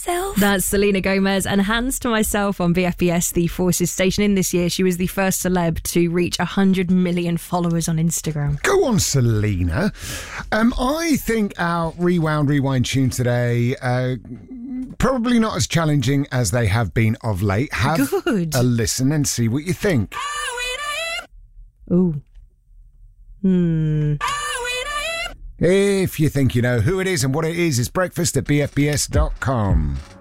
myself. That's Selena Gomez and Hands to Myself on BFBS, the Forces station. In this year, she was the first celeb to reach 100 million followers on Instagram. Go on, Selena. I think our Rewind tune today, probably not as challenging as they have been of late. Have Good. a listen and see what you think. Ooh. If you think you know who it is and what it is, it's breakfast at bfbs.com.